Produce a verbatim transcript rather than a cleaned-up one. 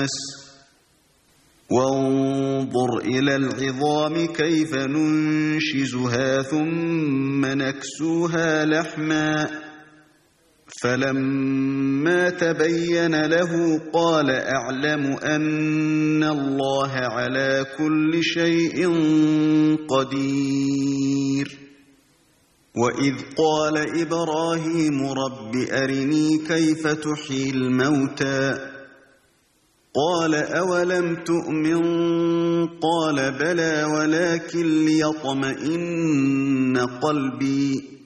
النَّاسِ وانظُرْ إِلَى الْعِظَامِ كَيْفَ نُنشِزُهَا ثُمَّ نَكْسُوهَا لَحْمًا فَلَمَّا تَبَيَّنَ لَهُ قَالَ أَعْلَمُ أَنَّ اللَّهَ عَلَى كُلِّ شَيْءٍ قَدِيرٌ وَإِذْ قَالَ إِبْرَاهِيمُ رَبِّ أَرِنِي كَيْفَ تُحْيِي الْمَوْتَى قَالَ أَوَلَمْ تُؤْمِنْ قَالَ بَلَى وَلَكِنْ لِيَطْمَئِنَّ قَلْبِي